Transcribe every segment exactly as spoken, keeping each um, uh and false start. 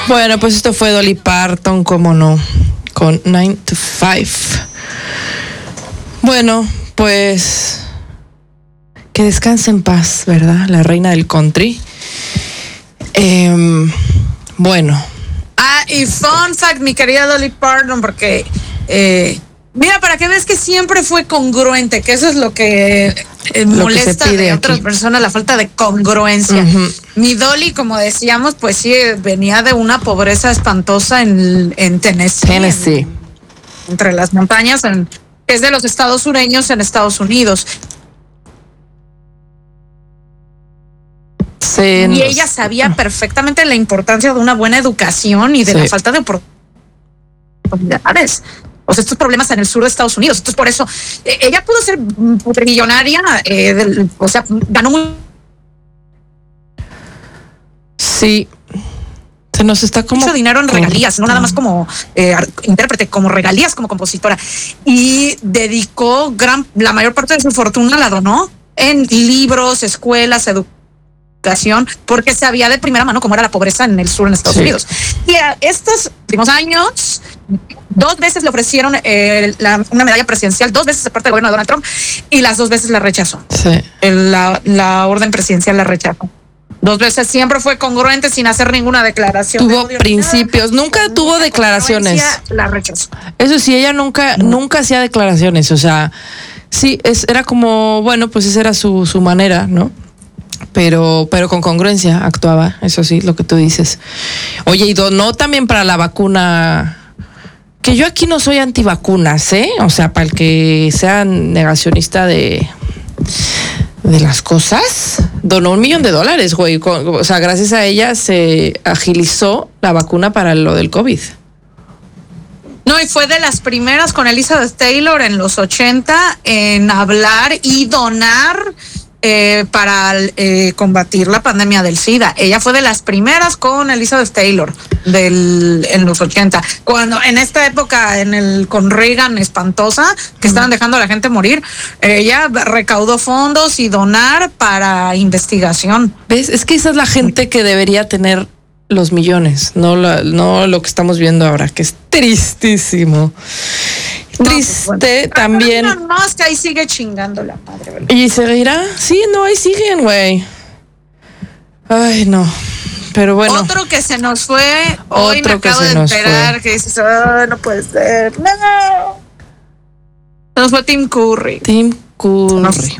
Bueno, pues esto fue Dolly Parton, cómo no, con nine to five. Bueno, pues que descanse en paz, ¿verdad? La reina del country. Eh, bueno. Ah, y fun fact, mi querida Dolly Parton, porque eh, mira, para que veas que siempre fue congruente, que eso es lo que eh, Lo molesta que se pide de otras aquí. personas, la falta de congruencia. Uh-huh. Mi Dolly, como decíamos, pues sí, venía de una pobreza espantosa en, en Tennessee. Tennessee. En, entre las montañas, en, es de los estados sureños en Estados Unidos. Sí, Y nos- ella sabía perfectamente la importancia de una buena educación y de Sí. la falta de oportunidades. O sea, estos problemas en el sur de Estados Unidos. Entonces, por eso, eh, ella pudo ser mm, millonaria, eh, del- o sea, ganó muy. Sí. Se nos está como... mucho dinero en regalías, no nada más como eh, ar- intérprete, como regalías como compositora. Y dedicó gran, la mayor parte de su fortuna la donó en libros, escuelas, educación, porque sabía de primera mano cómo era la pobreza en el sur en Estados Sí. Unidos. Y a estos últimos años, dos veces le ofrecieron eh, la- una medalla presidencial, dos veces de parte del gobierno de Donald Trump, y las dos veces la rechazó. Sí. El- la, la orden presidencial la rechazó. Dos veces siempre fue congruente sin hacer ninguna declaración. de Tuvo odio ni principios, nada. nunca Con tuvo mucha declaraciones. congruencia, La rechazó. Eso sí, ella nunca, nunca hacía declaraciones, o sea, sí, es, era como, bueno, pues esa era su, su manera, ¿no? Pero, pero con congruencia actuaba, eso sí, lo que tú dices. Oye, y donó también para la vacuna, que yo aquí no soy antivacunas, ¿eh? O sea, para el que sea negacionista de, de las cosas, donó un millón de dólares, güey. Con- O sea, gracias a ella se agilizó la vacuna para lo del COVID. No, y fue de las primeras con Elizabeth Taylor en los ochenta en hablar y donar eh, para eh, combatir la pandemia del SIDA. Ella fue de las primeras con Elizabeth Taylor del, en los ochenta. Cuando en esta época, en el con Reagan espantosa, que estaban dejando a la gente morir, ella recaudó fondos y donar para investigación. ¿Ves? Es que esa es la gente que debería tener los millones, no, la, no lo que estamos viendo ahora, que es tristísimo. No, Triste pues, bueno. también. No, no, no, es que ahí sigue chingando la madre, ¿verdad? ¿Y seguirá? Sí, no, ahí siguen, güey. Ay, no. Pero bueno. Otro que se nos fue, hoy Otro me que acabo se de nos enterar fue. que dices, "Ah, no puede ser, no". Se nos fue Tim Curry. Tim Curry.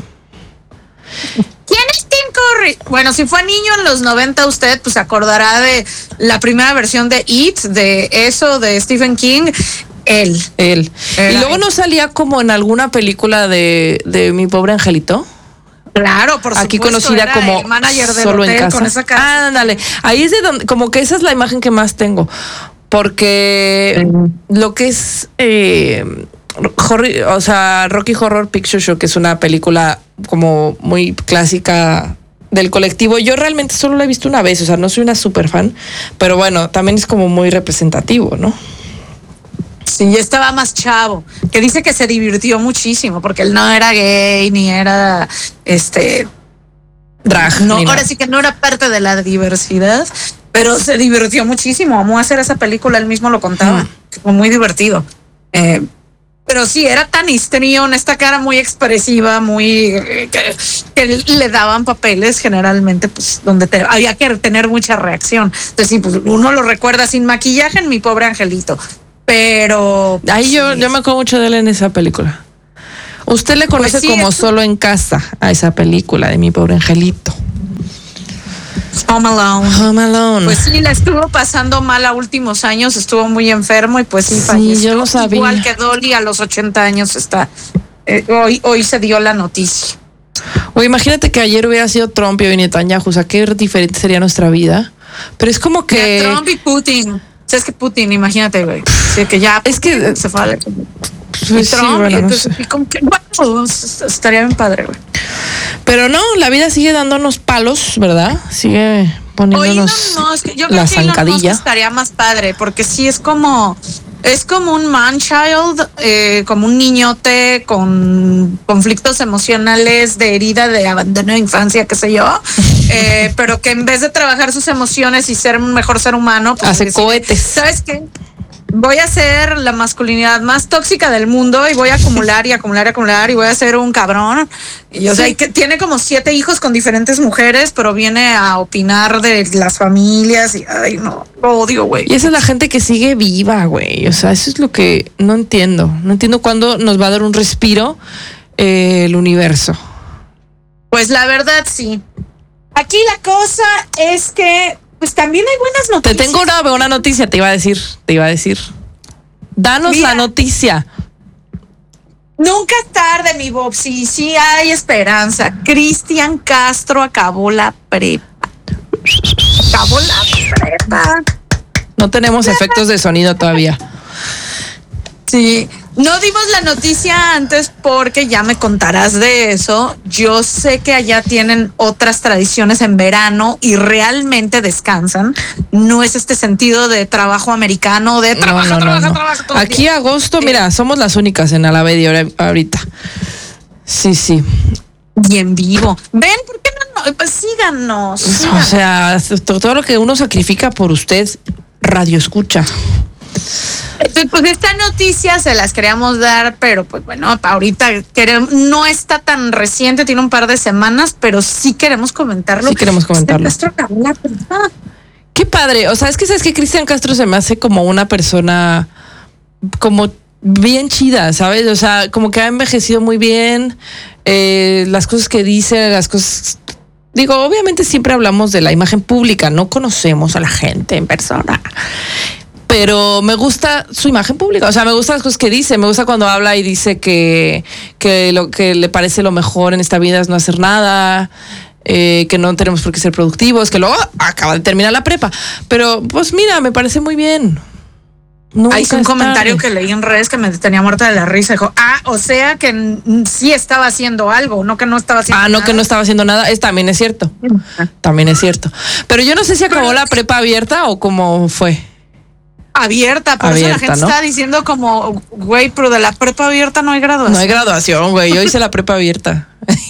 ¿Quién es Tim Curry? Bueno, si fue niño en los noventa, usted pues se acordará de la primera versión de It, de eso, de Stephen King. Él. Él. Era Y luego él. no salía como en alguna película de, de Mi Pobre Angelito. Claro, por Aquí supuesto, conocida era como el manager del Solo en hotel Casa. con esa cara. Ah, ándale. Ahí es de donde, como que esa es la imagen que más tengo. Porque lo que es, eh, horror- o sea, Rocky Horror Picture Show, que es una película como muy clásica del colectivo, yo realmente solo la he visto una vez, o sea, no soy una super fan, pero bueno, también es como muy representativo, ¿no? Sí, ya estaba más chavo, que dice que se divirtió muchísimo porque él no era gay ni era este Drag. no, ni ahora nada. sí que no era parte de la diversidad, pero se divirtió muchísimo, amó hacer esa película, él mismo lo contaba, Mm. que fue muy divertido. Eh, pero sí, era tan histrión, esta cara muy expresiva, muy eh, que, que le daban papeles generalmente, pues donde te- había que tener mucha reacción. Entonces sí, pues uno lo recuerda sin maquillaje en Mi Pobre Angelito. Pero Ahí yo, sí, yo me acuerdo mucho de él en esa película. Usted le conoce Pues sí, como es- Solo en Casa a esa película de Mi Pobre Angelito. Home Alone. Home Alone. Pues sí, la estuvo pasando mal a últimos años, estuvo muy enfermo y pues sí, Sí, falleció. yo lo sabía. Igual que Dolly a los ochenta años está. eh, hoy, hoy se dio la noticia. O imagínate que ayer hubiera sido Trump y hoy Netanyahu, o sea, qué diferente sería nuestra vida. Pero es como Que que... Trump y Putin. O sea, es que Putin, imagínate, güey. Sí, que ya Es que- se fue a la- Pues y sí, Trump, bueno, y no entonces, sé. y como que, bueno, estaría bien padre, güey. Pero no, la vida sigue dándonos palos, ¿verdad? Sigue Oye, poniéndonos no, es que yo creo la que Elon Musk zancadilla. estaría más padre, porque sí es como, es como un man child, eh, como un niñote con conflictos emocionales de herida de abandono de infancia, qué sé yo. eh, pero que en vez de trabajar sus emociones y ser un mejor ser humano, pues hace decide, cohetes. ¿sabes qué? Voy a ser la masculinidad más tóxica del mundo y voy a acumular y acumular y acumular y voy a ser un cabrón. Y, o sea, y que tiene como siete hijos con diferentes mujeres, pero viene a opinar de las familias y, ay, no, lo odio, güey. Y esa es la gente que sigue viva, güey. O sea, eso es lo que no entiendo. No entiendo cuándo nos va a dar un respiro eh, el universo. Pues la verdad, sí. Aquí la cosa es que pues también hay buenas noticias. Te tengo una buena noticia, te iba a decir, te iba a decir. Danos Mira, la noticia. Nunca es tarde, mi Bob. Sí, sí hay esperanza. Cristian Castro acabó la prepa. Acabó la prepa. No tenemos efectos de sonido todavía. Sí. No dimos la noticia antes porque ya me contarás de eso. Yo sé que allá tienen otras tradiciones en verano y realmente descansan. No es este sentido de trabajo americano, de trabajo, no, no, trabajo, no, no. trabajo. Todo Aquí día. agosto, mira, somos las únicas en Alavedi ahorita. Sí, sí. Y en vivo. Ven, ¿por qué no? Pues síganos. síganos. O sea, todo lo que uno sacrifica por usted, radio escucha. Entonces, pues esta noticia se las queríamos dar, pero pues bueno, ahorita queremos, no está tan reciente, tiene un par de semanas, pero sí queremos comentarlo. Sí queremos comentarlo. Este acabó la prepa. Qué padre, o sea, es que sabes que Cristian Castro se me hace como una persona como bien chida, ¿sabes? O sea, como que ha envejecido muy bien, eh, las cosas que dice, las cosas... Digo, obviamente siempre hablamos de la imagen pública, no conocemos a la gente en persona. Pero me gusta su imagen pública, o sea, me gustan las cosas que dice, me gusta cuando habla y dice que, que lo que le parece lo mejor en esta vida es no hacer nada, eh, que no tenemos por qué ser productivos, que luego acaba de terminar la prepa. Pero pues mira, me parece muy bien. Nunca Hay un comentario tarde. que leí en redes que me tenía muerta de la risa. Dijo, ah, o sea que n- sí estaba haciendo algo, no que no estaba haciendo Ah, no, nada. que no estaba haciendo nada. Es, también es cierto. También es cierto. Pero yo no sé si acabó Pero, la prepa abierta o cómo fue. Abierta, por abierta, eso la gente ¿no? está diciendo como, güey, pero de la prepa abierta no hay graduación. No hay graduación, güey. Yo hice la prepa abierta.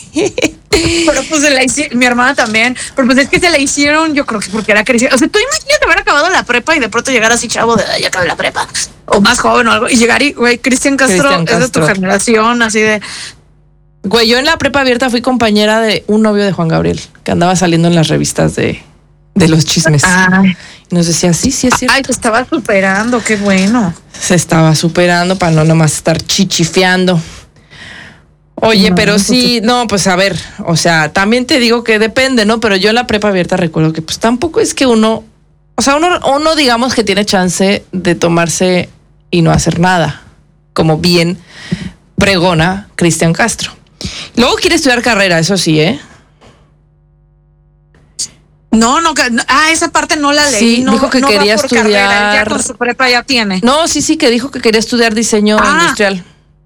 Pero pues se la hicieron, mi hermana también, pero pues es que se la hicieron, yo creo que porque era creciendo. O sea, tú imagínate haber acabado la prepa y de pronto llegar así, chavo, de ya acabé la prepa, o más joven o algo, y llegar y, güey, Cristian Castro, Cristian Castro es de tu generación, así de... Güey, yo en la prepa abierta fui compañera de un novio de Juan Gabriel, que andaba saliendo en las revistas de, de los chismes. Ah. Y nos decía, sí, sí, es cierto. Ay, te estaba superando, qué bueno. Se estaba superando para no nomás estar chichifeando. Oye, no, pero sí, no, pues a ver, o sea, también te digo que depende, ¿no? Pero yo en la prepa abierta recuerdo que pues tampoco es que uno, o sea, uno, uno digamos que tiene chance de tomarse y no hacer nada, como bien pregona Cristian Castro. Luego quiere estudiar carrera, eso sí, ¿eh? No, no, ah, esa parte no la leí. Sí, no, dijo que no quería va por estudiar. Carrera, ya con su prepa ya tiene. No, sí, sí, que dijo que quería estudiar diseño ah. industrial.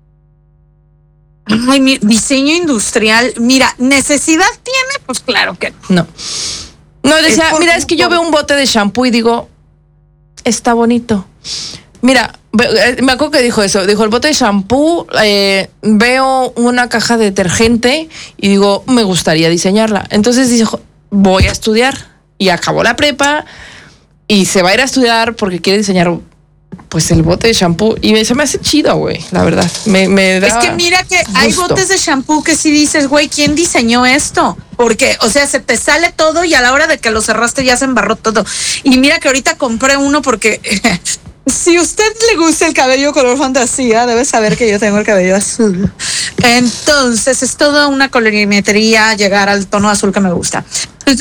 Ay, mi, diseño industrial, mira, ¿necesidad tiene? Pues claro que no. No, decía, es mira, es que yo veo un bote de shampoo y digo, está bonito. Mira, me acuerdo que dijo eso, dijo el bote de shampoo, eh, veo una caja de detergente y digo, me gustaría diseñarla. Entonces dijo, voy a estudiar. Y acabó la prepa y se va a ir a estudiar porque quiere diseñar pues el bote de shampoo y se me hace chido, güey, la verdad. Me, me da es que mira que gusto. Hay botes de shampoo que sí dices, güey, ¿quién diseñó esto? Porque, o sea, se te sale todo y a la hora de que lo cerraste ya se embarró todo. Y mira que ahorita compré uno porque si usted le gusta el cabello color fantasía, debe saber que yo tengo el cabello azul. Entonces es toda una colorimetría llegar al tono azul que me gusta.